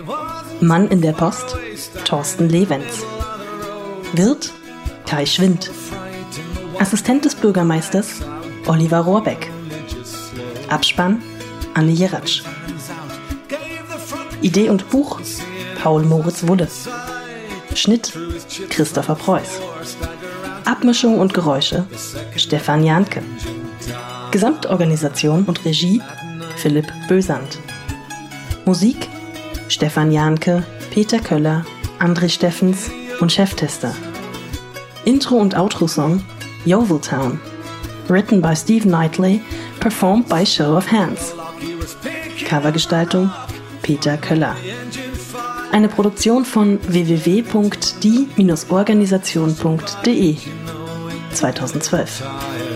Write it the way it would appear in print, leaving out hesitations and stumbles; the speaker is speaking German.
Mann in der Post, Thorsten Lewenz. Wirt, Kai Schwind. Assistent des Bürgermeisters, Oliver Rohrbeck. Abspann, Anne Jeratsch. Idee und Buch, Paul Moritz Wulle. Schnitt, Christopher Preuß. Abmischung und Geräusche, Stefan Jahnke. Gesamtorganisation und Regie, Philipp Bösand. Musik, Stefan Jahnke, Peter Köller, André Steffens und Cheftester. Intro- und Outro-Song, Yeoviltown. Written by Steve Knightley, performed by Show of Hands. Covergestaltung, Peter Köller. Eine Produktion von www.die-organisation.de 2012.